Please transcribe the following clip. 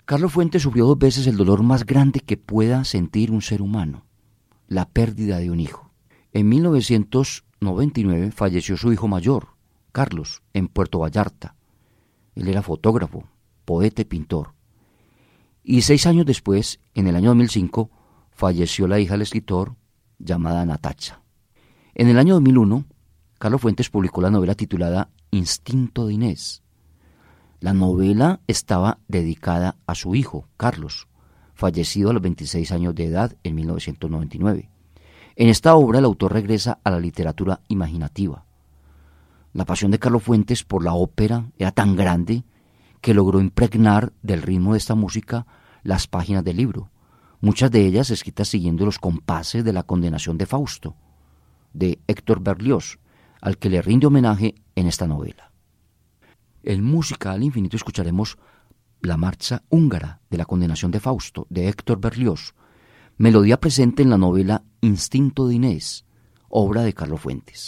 Carlos Fuentes sufrió 2 veces el dolor más grande que pueda sentir un ser humano, la pérdida de un hijo. En 1999 falleció su hijo mayor, Carlos, en Puerto Vallarta. Él era fotógrafo, poeta y pintor. Y 6 años después, en el año 2005, falleció la hija del escritor, llamada Natacha. En el año 2001, Carlos Fuentes publicó la novela titulada Instinto de Inés. La novela estaba dedicada a su hijo, Carlos, fallecido a los 26 años de edad en 1999. En esta obra el autor regresa a la literatura imaginativa. La pasión de Carlos Fuentes por la ópera era tan grande que logró impregnar del ritmo de esta música las páginas del libro, muchas de ellas escritas siguiendo los compases de La condenación de Fausto, de Héctor Berlioz, al que le rinde homenaje en esta novela. En Música al Infinito escucharemos la marcha húngara de La condenación de Fausto, de Héctor Berlioz, melodía presente en la novela Instinto de Inés, obra de Carlos Fuentes.